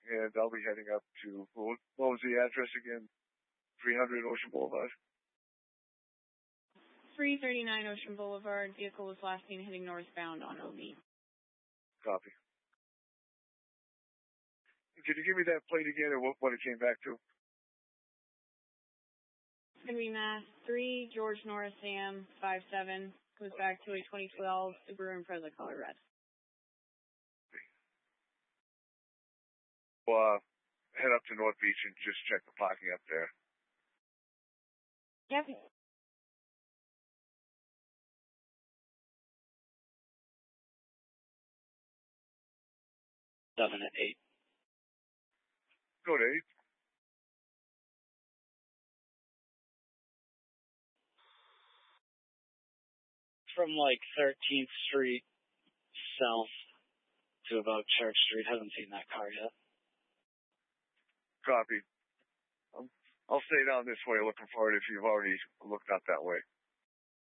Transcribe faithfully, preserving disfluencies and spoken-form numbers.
and I'll be heading up to, what was the address again? three hundred Ocean Boulevard? three thirty-nine Ocean Boulevard. Vehicle was last seen heading northbound on O B. Copy. Could you give me that plate again, or what, what it came back to? It's going to be Mass three, George Norris Sam, five seven. Goes back to a twenty twelve Subaru Impreza color red. Well, uh, head up to North Beach and just check the parking up there. Yep. Seven at eight. Go to eight. From like thirteenth Street south to about Church Street. Haven't seen that car yet. Copy. Um, I'll stay down this way looking for it if you've already looked out that way.